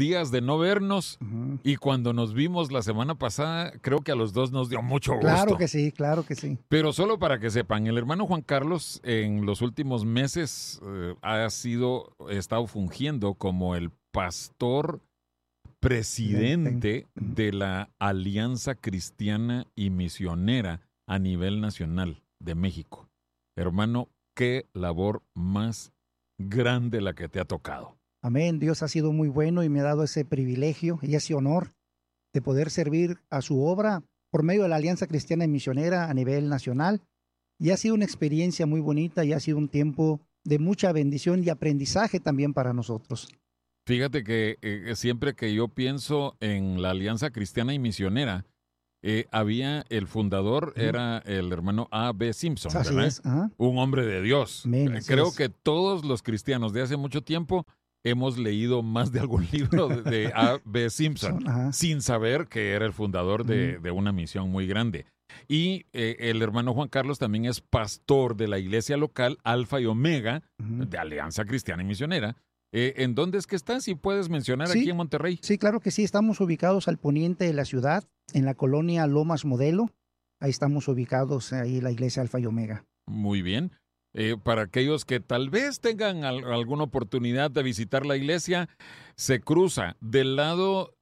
días de no vernos Ujú. y cuando nos vimos la semana pasada, creo que a los dos nos dio mucho gusto. Claro que sí, claro que sí. Pero solo para que sepan, el hermano Juan Carlos en los últimos meses ha estado fungiendo como el pastor presidente Ujú. de la Alianza Cristiana y Misionera a nivel nacional de México. Hermano, qué labor más grande la que te ha tocado. Amén. Dios ha sido muy bueno y me ha dado ese privilegio y ese honor de poder servir a su obra por medio de la Alianza Cristiana y Misionera a nivel nacional. Y ha sido una experiencia muy bonita y ha sido un tiempo de mucha bendición y aprendizaje también para nosotros. Fíjate que siempre que yo pienso en la Alianza Cristiana y Misionera, había el fundador, Ujú. era el hermano A.B. Simpson, Así ¿verdad? es. Ajá. Un hombre de Dios. Amén, así Creo es. que todos los cristianos de hace mucho tiempo hemos leído más de algún libro de A.B. Simpson, Ajá. sin saber que era el fundador Ujú. de una misión muy grande. Y el hermano Juan Carlos también es pastor de la iglesia local Alfa y Omega, Ujú. de Alianza Cristiana y Misionera. ¿En dónde es que estás? Si puedes mencionar aquí Sí, en Monterrey. sí, claro que sí. Estamos ubicados al poniente de la ciudad, en la colonia Lomas Modelo. Ahí estamos ubicados, ahí la iglesia Alfa y Omega. Muy bien. Para aquellos que tal vez tengan alguna oportunidad de visitar la iglesia, se cruza del lado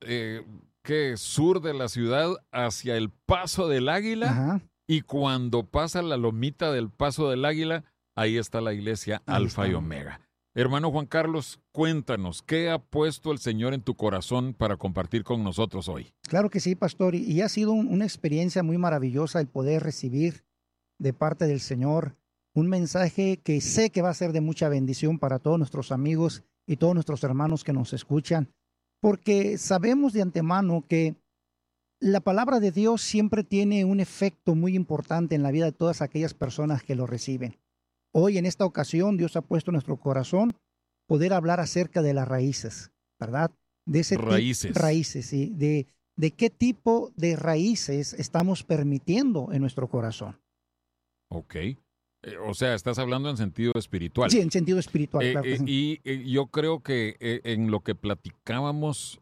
sur de la ciudad hacia el Paso del Águila, Ajá, y cuando pasa la lomita del Paso del Águila, ahí está la iglesia ahí Alfa y está. Omega. Hermano Juan Carlos, cuéntanos, ¿qué ha puesto el Señor en tu corazón para compartir con nosotros hoy? Claro que sí, pastor. Y ha sido una experiencia muy maravillosa el poder recibir de parte del Señor un mensaje que sé que va a ser de mucha bendición para todos nuestros amigos y todos nuestros hermanos que nos escuchan, porque sabemos de antemano que la palabra de Dios siempre tiene un efecto muy importante en la vida de todas aquellas personas que lo reciben. Hoy, en esta ocasión, Dios ha puesto en nuestro corazón poder hablar acerca de las raíces, ¿verdad? De ese tipo, Raíces. raíces, sí, de qué tipo de raíces estamos permitiendo en nuestro corazón. Ok. O sea, estás hablando en sentido espiritual. Sí, en sentido espiritual, claro que sí. Yo creo que en lo que platicábamos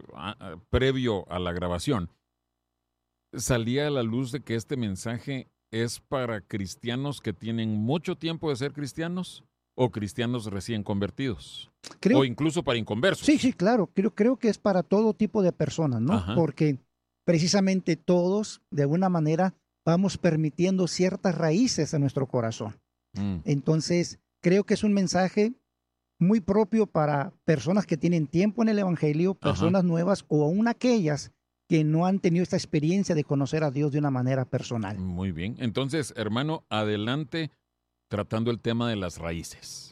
previo a la grabación, salía a la luz de que este mensaje es para cristianos que tienen mucho tiempo de ser cristianos o cristianos recién convertidos Creo, o incluso para sí, inconversos. sí, claro, creo que es para todo tipo de personas, ¿no? Ajá. Porque precisamente todos, de alguna manera, vamos permitiendo ciertas raíces en nuestro corazón. Mm. Entonces, creo que es un mensaje muy propio para personas que tienen tiempo en el Evangelio, Ajá. personas nuevas o aún aquellas que no han tenido esta experiencia de conocer a Dios de una manera personal. Muy bien. Entonces, hermano, adelante tratando el tema de las raíces.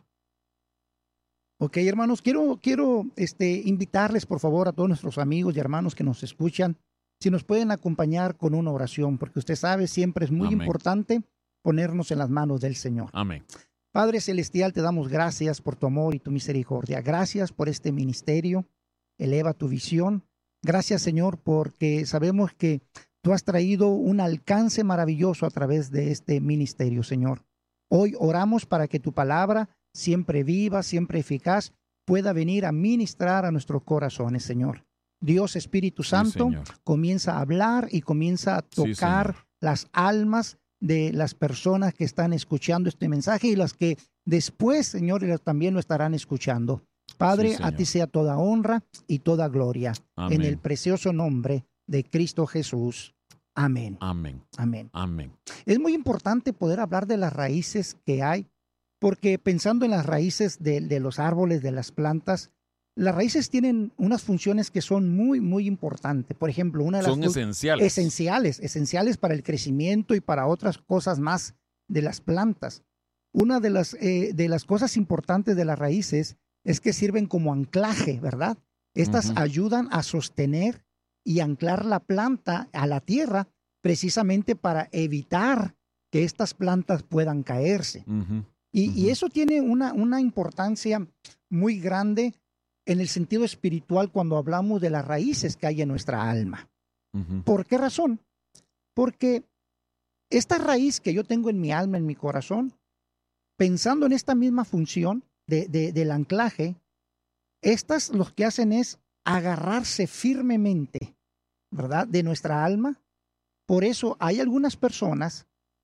Ok, hermanos, quiero invitarles, por favor, a todos nuestros amigos y hermanos que nos escuchan, si nos pueden acompañar con una oración, porque usted sabe, siempre es muy Amén. importante ponernos en las manos del Señor. Amén. Padre Celestial, te damos gracias por tu amor y tu misericordia. Gracias por este ministerio. Eleva tu visión. Gracias, Señor, porque sabemos que tú has traído un alcance maravilloso a través de este ministerio, Señor. Hoy oramos para que tu palabra, siempre viva, siempre eficaz, pueda venir a ministrar a nuestros corazones, Señor. Dios Espíritu Sí, Santo Señor. comienza a hablar y comienza a Sí, tocar Señor. las almas de las personas que están escuchando este mensaje y las que después, Señor, también lo estarán escuchando. Padre, Sí, a ti Señor. sea toda honra y toda gloria. En el Amén. precioso nombre de Cristo Jesús. Amén. Amén. Amén. Amén. Es muy importante poder hablar de las raíces que hay, porque pensando en las raíces de los árboles, de las plantas, las raíces tienen unas funciones que son muy, muy importantes. Por ejemplo, una de las Son esenciales. esenciales para el crecimiento y para otras cosas más de las plantas. Una de las cosas importantes de las raíces es que sirven como anclaje, ¿verdad? Estas Ujú. ayudan a sostener y anclar la planta a la tierra precisamente para evitar que estas plantas puedan caerse. Ujú. Y Ujú. eso tiene una importancia muy grande en el sentido espiritual cuando hablamos de las raíces que hay en nuestra alma. Ujú. ¿Por qué razón? Porque esta raíz que yo tengo en mi alma, en mi corazón, pensando en esta misma función del anclaje, estas lo que hacen es agarrarse firmemente, ¿verdad?, de nuestra alma. Por eso hay algunas personas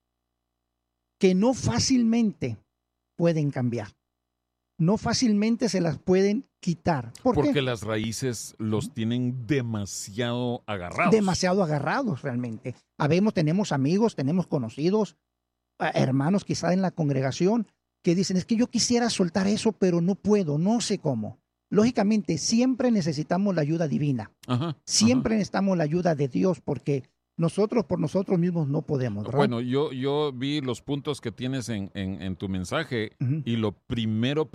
que no fácilmente pueden cambiar. No fácilmente se las pueden quitar. ¿Por Porque qué? las raíces los tienen demasiado agarrados. Demasiado agarrados realmente. Tenemos amigos, tenemos conocidos, hermanos quizá en la congregación, que dicen, es que yo quisiera soltar eso, pero no puedo, no sé cómo. Lógicamente, siempre necesitamos la ayuda divina. Ajá, Siempre necesitamos la ayuda de Dios, porque nosotros por nosotros mismos no podemos, ¿verdad? Bueno, yo vi los puntos que tienes en tu mensaje y lo primero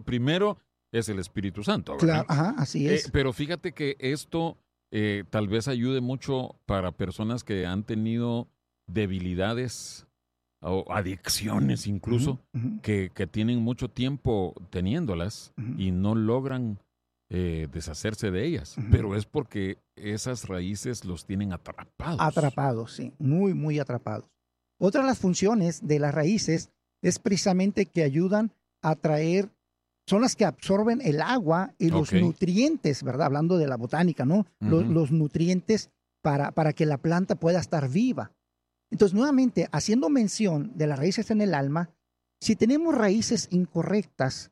es el Espíritu Santo, ¿verdad? Claro, ajá, así es. Pero fíjate que esto tal vez ayude mucho para personas que han tenido debilidades o adicciones incluso, que tienen mucho tiempo teniéndolas y no logran deshacerse de ellas. Pero es porque esas raíces los tienen atrapados. Atrapados, sí, muy, muy atrapados. Otra de las funciones de las raíces es precisamente que ayudan a traer, son las que absorben el agua y los nutrientes, ¿verdad? Hablando de la botánica, ¿no? Los nutrientes para que la planta pueda estar viva. Entonces, nuevamente, haciendo mención de las raíces en el alma, si tenemos raíces incorrectas,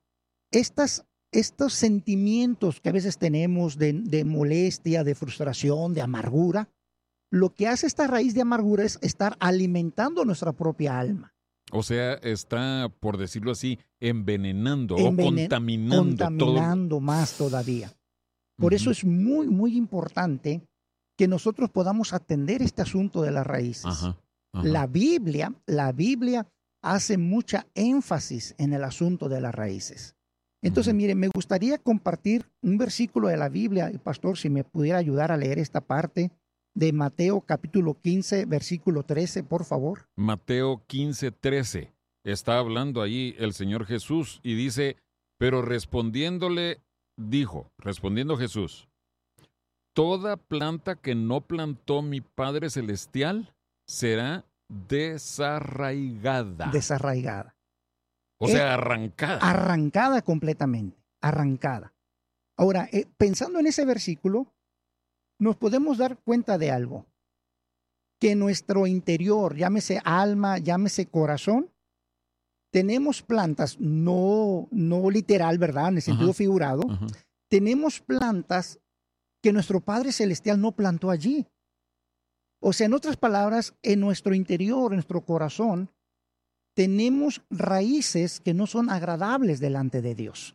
estos sentimientos que a veces tenemos de molestia, de frustración, de amargura, lo que hace esta raíz de amargura es estar alimentando nuestra propia alma. O sea, está, por decirlo así, envenenando o contaminando más todavía. Por eso es muy, muy importante que nosotros podamos atender este asunto de las raíces. La Biblia hace mucha énfasis en el asunto de las raíces. Entonces, miren, me gustaría compartir un versículo de la Biblia, pastor, si me pudiera ayudar a leer esta parte de Mateo capítulo 15, versículo 13, por favor. Mateo 15, 13. Está hablando ahí el Señor Jesús y dice, pero respondiendo Jesús, toda planta que no plantó mi Padre Celestial será desarraigada. Desarraigada. O sea, arrancada. Arrancada completamente, arrancada. Ahora, pensando en ese versículo, nos podemos dar cuenta de algo. Que nuestro interior, llámese alma, llámese corazón, tenemos plantas, no literal, ¿verdad? En el sentido figurado. Tenemos plantas que nuestro Padre Celestial no plantó allí. O sea, en otras palabras, en nuestro interior, en nuestro corazón, tenemos raíces que no son agradables delante de Dios.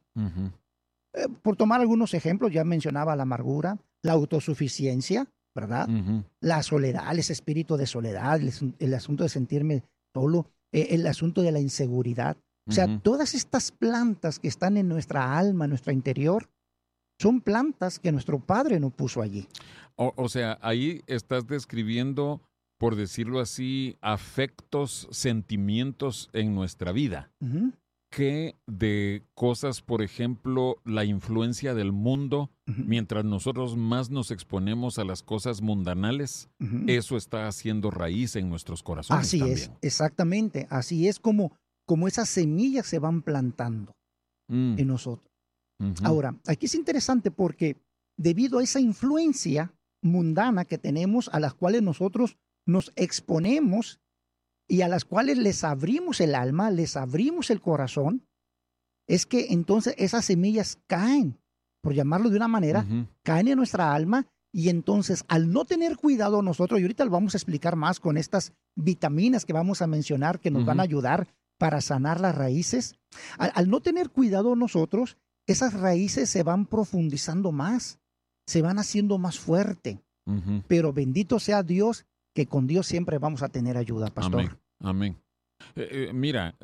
Por tomar algunos ejemplos, ya mencionaba la amargura, la autosuficiencia, ¿verdad? La soledad, ese espíritu de soledad, el asunto de sentirme solo, el asunto de la inseguridad. O sea, todas estas plantas que están en nuestra alma, en nuestro interior, son plantas que nuestro Padre no puso allí. O sea, ahí estás describiendo, por decirlo así, afectos, sentimientos en nuestra vida. Que de cosas, por ejemplo, la influencia del mundo, mientras nosotros más nos exponemos a las cosas mundanales, eso está haciendo raíz en nuestros corazones. Así también. Es, exactamente. Así es como esas semillas se van plantando en nosotros. Ahora, aquí es interesante porque debido a esa influencia mundana que tenemos, a las cuales nosotros nos exponemos y a las cuales les abrimos el alma, les abrimos el corazón, es que entonces esas semillas caen, por llamarlo de una manera, caen en nuestra alma y entonces al no tener cuidado nosotros, y ahorita lo vamos a explicar más con estas vitaminas que vamos a mencionar que nos van a ayudar para sanar las raíces, al no tener cuidado nosotros, esas raíces se van profundizando más, se van haciendo más fuerte. Pero bendito sea Dios, que con Dios siempre vamos a tener ayuda, pastor. Amén. Mira,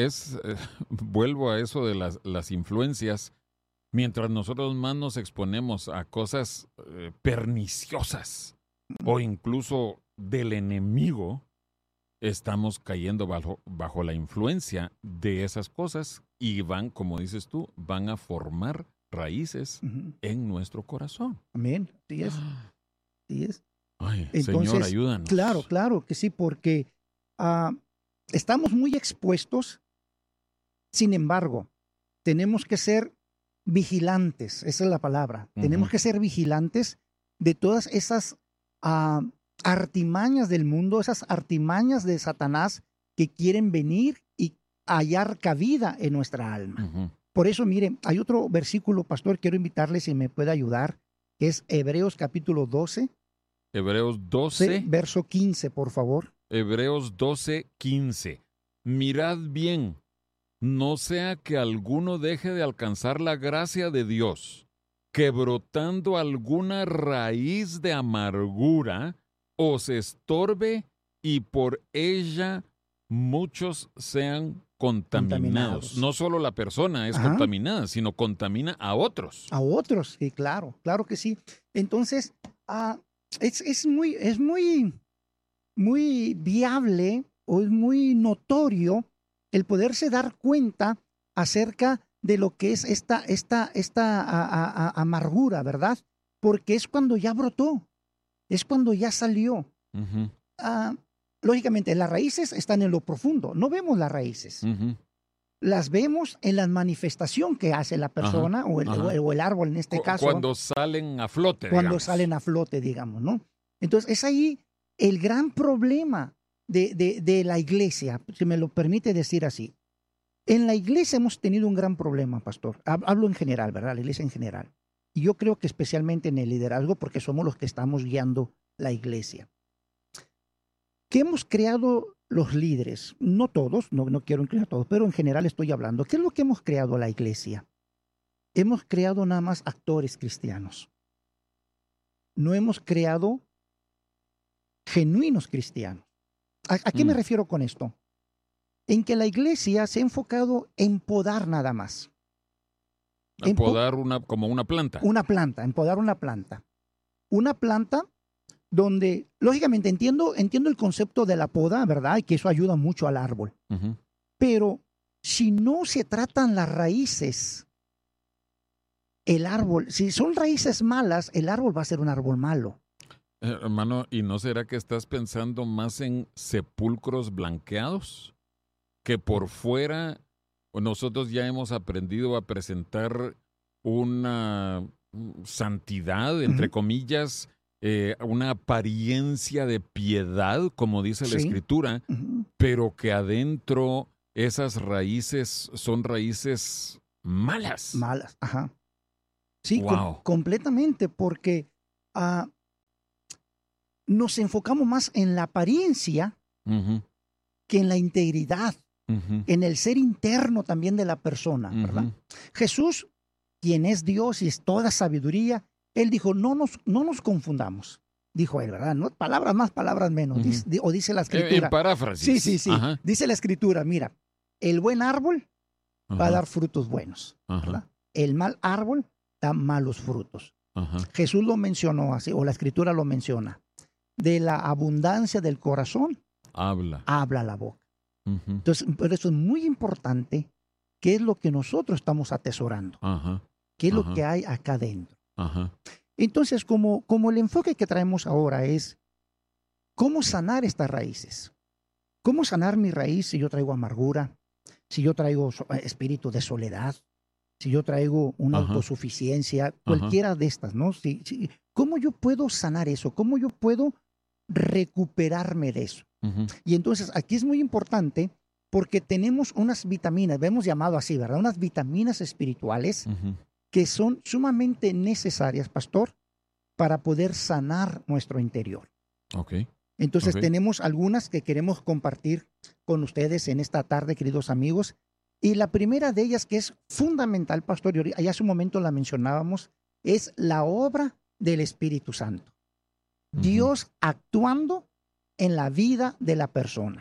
vuelvo a eso de las influencias. Mientras nosotros más nos exponemos a cosas perniciosas o incluso del enemigo, estamos cayendo bajo la influencia de esas cosas y van, como dices tú, van a formar raíces en nuestro corazón. Amén. Sí es. Sí es. Ay, entonces, Señor, ayúdanos. Claro que sí, porque estamos muy expuestos. Sin embargo, tenemos que ser vigilantes, esa es la palabra. Tenemos que ser vigilantes de todas esas artimañas del mundo, esas artimañas de Satanás que quieren venir y hallar cabida en nuestra alma. Por eso, miren, hay otro versículo, pastor, quiero invitarle si me puede ayudar, que es Hebreos capítulo 12. Hebreos 12. Verso 15, por favor. Hebreos 12, 15. Mirad bien, no sea que alguno deje de alcanzar la gracia de Dios, que brotando alguna raíz de amargura os estorbe y por ella muchos sean contaminados. No solo la persona es contaminada, sino contamina a otros. A otros, sí, claro que sí. Entonces, es muy viable o es muy notorio el poderse dar cuenta acerca de lo que es esta amargura, ¿verdad? Porque es cuando ya brotó, es cuando ya salió. Lógicamente, las raíces están en lo profundo. No vemos las raíces. Las vemos en la manifestación que hace la persona o el árbol en este caso. Cuando salen a flote, Cuando salen a flote, digamos, ¿no? Entonces, es ahí el gran problema de la iglesia, si me lo permite decir así. En la iglesia hemos tenido un gran problema, pastor. Hablo en general, ¿verdad? La iglesia en general. Y yo creo que especialmente en el liderazgo, porque somos los que estamos guiando la iglesia. ¿Qué hemos creado los líderes? No todos, no quiero incluir a todos, pero en general estoy hablando. ¿Qué es lo que hemos creado la iglesia? Hemos creado nada más actores cristianos. No hemos creado genuinos cristianos. ¿A qué me refiero con esto? En que la iglesia se ha enfocado en podar nada más. En podar como una planta. En podar una planta. Una planta donde, lógicamente, entiendo el concepto de la poda, ¿verdad? Y que eso ayuda mucho al árbol. Pero si no se tratan las raíces, el árbol, si son raíces malas, el árbol va a ser un árbol malo. Hermano, ¿y no será que estás pensando más en sepulcros blanqueados? Que por fuera nosotros ya hemos aprendido a presentar una santidad, entre comillas, una apariencia de piedad, como dice la Escritura, pero que adentro esas raíces son raíces malas. Malas, ajá. Sí, wow. Completamente, porque nos enfocamos más en la apariencia que en la integridad, en el ser interno también de la persona, ¿verdad? Jesús, quien es Dios y es toda sabiduría, Él dijo, no nos confundamos. Dijo Él, ¿verdad? No, palabras más, palabras menos. O dice la Escritura. En paráfrasis. Sí. Dice la Escritura, mira, el buen árbol va a dar frutos buenos, ¿verdad? El mal árbol da malos frutos. Jesús lo mencionó así, o la Escritura lo menciona. De la abundancia del corazón, habla la boca. Entonces, por eso es muy importante qué es lo que nosotros estamos atesorando. ¿Qué es lo que hay acá adentro? Entonces, como el enfoque que traemos ahora es cómo sanar estas raíces. ¿Cómo sanar mi raíz si yo traigo amargura? Si yo traigo espíritu de soledad, si yo traigo una autosuficiencia, cualquiera de estas, ¿no? ¿Cómo yo puedo sanar eso? ¿Cómo yo puedo recuperarme de eso? Y entonces aquí es muy importante porque tenemos unas vitaminas, hemos llamado así, ¿verdad? Unas vitaminas espirituales que son sumamente necesarias, pastor, para poder sanar nuestro interior. Entonces tenemos algunas que queremos compartir con ustedes en esta tarde, queridos amigos. Y la primera de ellas, que es fundamental, pastor, y hace un momento la mencionábamos, es la obra del Espíritu Santo. Dios actuando en la vida de la persona.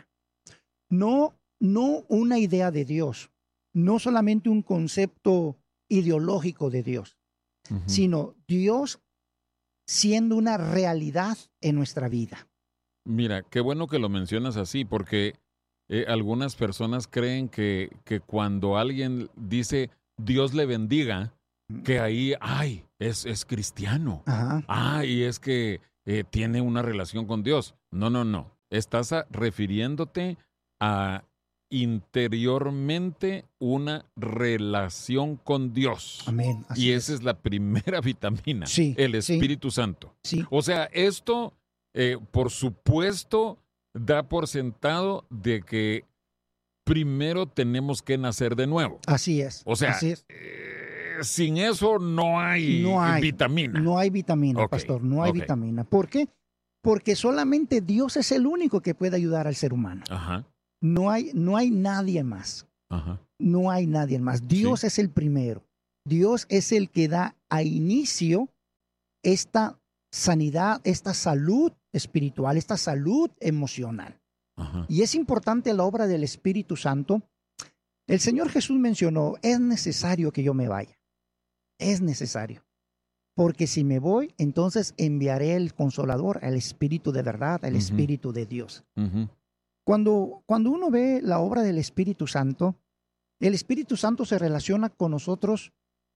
No una idea de Dios, no solamente un concepto ideológico de Dios, sino Dios siendo una realidad en nuestra vida. Mira, qué bueno que lo mencionas así, porque algunas personas creen que cuando alguien dice Dios le bendiga, que ahí, es cristiano. Y es que tiene una relación con Dios. No. Estás refiriéndote a interiormente una relación con Dios. Amén. Y esa es la primera vitamina, Sí, el sí. Espíritu Santo. Sí, O sea, esto, por supuesto, da por sentado de que primero tenemos que nacer de nuevo. así es. O sea, así es. Sin eso no hay vitamina. No hay vitamina, Ok, pastor, no hay ok. vitamina. ¿Por qué? Porque solamente Dios es el único que puede ayudar al ser humano. Ajá, No hay nadie más. ajá. No hay nadie más. Dios Sí. es el primero. Dios es el que da a inicio esta sanidad, esta salud espiritual, esta salud emocional. Ajá. Y es importante la obra del Espíritu Santo. El Señor Jesús mencionó, es necesario que yo me vaya. Es necesario. Porque si me voy, entonces enviaré el Consolador, el Espíritu de verdad, el Ujú. Espíritu de Dios. Ujú. Cuando uno ve la obra del Espíritu Santo, el Espíritu Santo se relaciona con nosotros,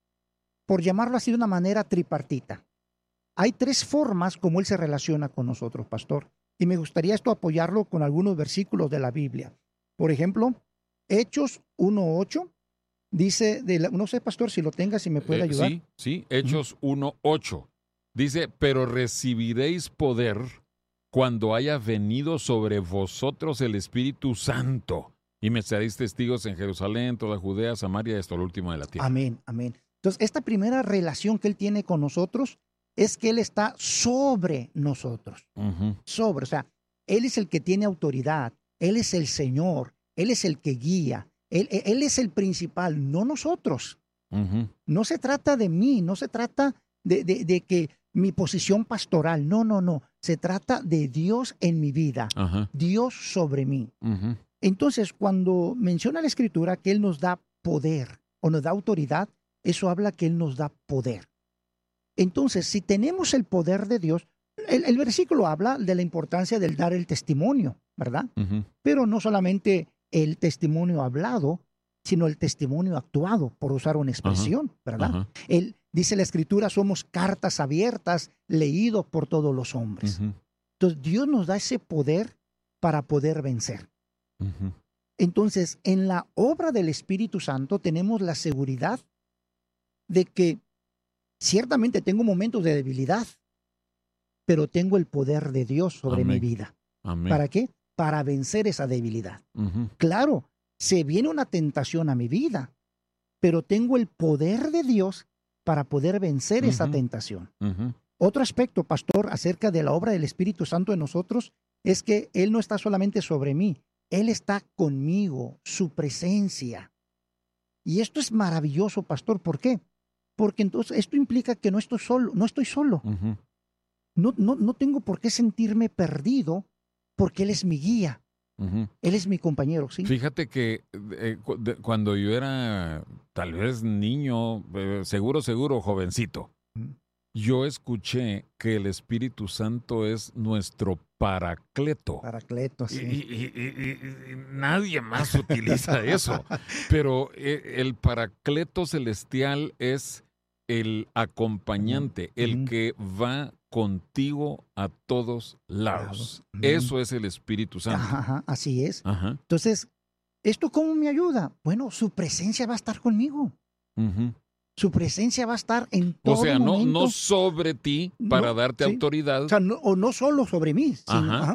por llamarlo así, de una manera tripartita. Hay tres formas como Él se relaciona con nosotros, pastor. Y me gustaría esto apoyarlo con algunos versículos de la Biblia. Por ejemplo, Hechos 1:8 dice, no sé, pastor, si lo tenga, si me puede ayudar. Sí, Hechos 1:8. Dice, pero recibiréis poder cuando haya venido sobre vosotros el Espíritu Santo. Y me seréis testigos en Jerusalén, toda Judea, Samaria y hasta lo último de la tierra. Amén, amén. Entonces, esta primera relación que Él tiene con nosotros es que Él está sobre nosotros. Ujú. Sobre, o sea, Él es el que tiene autoridad, Él es el Señor, Él es el que guía, Él es el principal, no nosotros. Ujú. No se trata de mí, no se trata de que mi posición pastoral, no. Se trata de Dios en mi vida, Ajá. Dios sobre mí. Ujú. Entonces, cuando menciona la Escritura que Él nos da poder o nos da autoridad, eso habla que Él nos da poder. Entonces, si tenemos el poder de Dios, el versículo habla de la importancia del dar el testimonio, ¿verdad? Ujú. Pero no solamente el testimonio hablado, sino el testimonio actuado, por usar una expresión, ¿verdad? Ajá. Dice la Escritura, somos cartas abiertas, leídos por todos los hombres. Ujú. Entonces, Dios nos da ese poder para poder vencer. Ujú. Entonces, en la obra del Espíritu Santo tenemos la seguridad de que ciertamente tengo momentos de debilidad, pero tengo el poder de Dios sobre mi Amén. vida. Amén. ¿Para qué? Para vencer esa debilidad. Ujú. Claro, se viene una tentación a mi vida, pero tengo el poder de Dios para poder vencer esa Ujú. tentación. Ujú. Otro aspecto, pastor, acerca de la obra del Espíritu Santo en nosotros es que Él no está solamente sobre mí, Él está conmigo, su presencia. Y esto es maravilloso, pastor. ¿Por qué? Porque entonces esto implica que no estoy solo, no estoy solo. Ujú. No tengo por qué sentirme perdido porque Él es mi guía, Ujú. Él es mi compañero, ¿sí? Fíjate que cuando yo era tal vez niño, seguro, jovencito, Mm. yo escuché que el Espíritu Santo es nuestro paracleto. Paracleto, Y, sí. y nadie más utiliza eso. Pero el paracleto celestial es el acompañante, el Ujú. que va contigo a todos lados. Ujú. Eso es el Espíritu Santo. Ajá, así es. Ajá. Entonces, ¿esto cómo me ayuda? Bueno, su presencia va a estar conmigo. Ujú. Su presencia va a estar en O todo sea, momento. no sobre ti para No, darte sí. autoridad. O sea, no solo sobre mí, sino Ajá.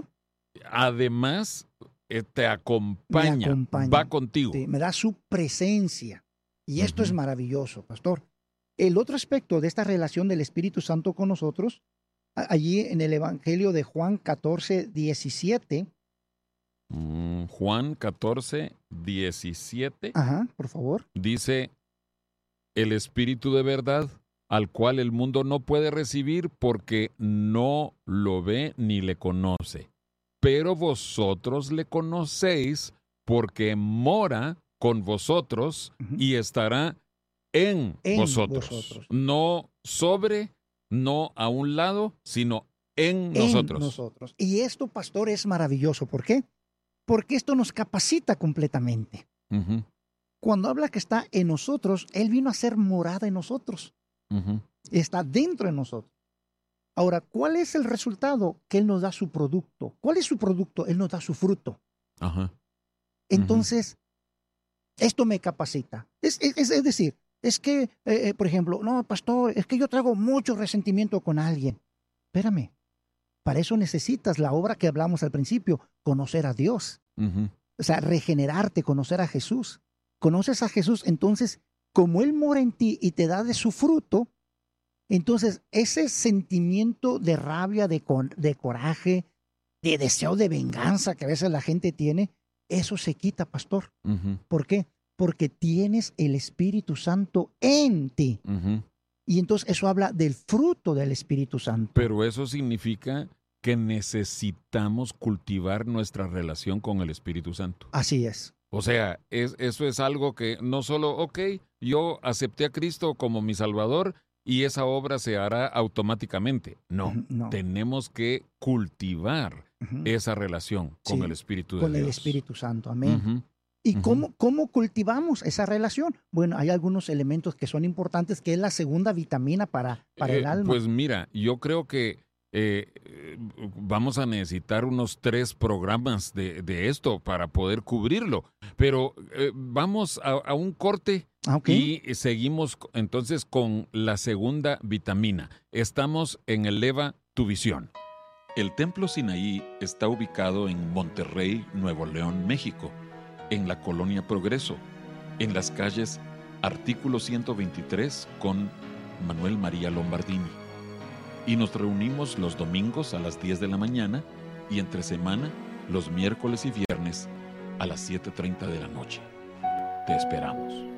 Además, te acompaña, me acompaña. va contigo. Sí, me da su presencia. Y esto es Ujú. maravilloso, pastor. El otro aspecto de esta relación del Espíritu Santo con nosotros, allí en el Evangelio de Juan 14:17. Juan 14:17 Ajá, por favor. dice, el Espíritu de verdad, al cual el mundo no puede recibir porque no lo ve ni le conoce. Pero vosotros le conocéis porque mora con vosotros Ujú. y estará en vosotros. No sobre, no a un lado, sino en nosotros. nosotros. Y esto, pastor, es maravilloso. ¿Por qué? Porque esto nos capacita completamente. Ujú, Cuando habla que está en nosotros, Él vino a ser morada en nosotros. ujú. Está dentro de nosotros. Ahora, ¿cuál es el resultado? Que Él nos da su producto. ¿Cuál es su producto? Él nos da su fruto. Ajá. Entonces, esto me capacita. Es decir, es que, por ejemplo, no, pastor, es que yo traigo mucho resentimiento con alguien. Espérame, para eso necesitas la obra que hablamos al principio, conocer a Dios. O sea, regenerarte, conocer a Jesús. Conoces a Jesús, entonces, como Él mora en ti y te da de su fruto, entonces ese sentimiento de rabia, de coraje, de deseo de venganza que a veces la gente tiene, eso se quita, pastor. ¿Por qué? Porque tienes el Espíritu Santo en ti. Y entonces eso habla del fruto del Espíritu Santo. Pero eso significa que necesitamos cultivar nuestra relación con el Espíritu Santo. Así es. O sea, eso es algo que no solo, yo acepté a Cristo como mi Salvador y esa obra se hará automáticamente. No, tenemos que cultivar esa relación con el Espíritu de Dios. Con el Espíritu Santo, amén. ¿Y cómo cultivamos esa relación? Bueno, hay algunos elementos que son importantes, que es la segunda vitamina para el alma. Pues mira, yo creo que vamos a necesitar unos 3 programas de esto para poder cubrirlo. Pero vamos a un corte y seguimos entonces con la segunda vitamina. Estamos en Eleva tu Visión. El Templo Sinaí está ubicado en Monterrey, Nuevo León, México, en la Colonia Progreso, en las calles Artículo 123 con Manuel María Lombardini. Y nos reunimos los domingos a las 10 de la mañana y entre semana los miércoles y viernes a las 7:30 de la noche. Te esperamos.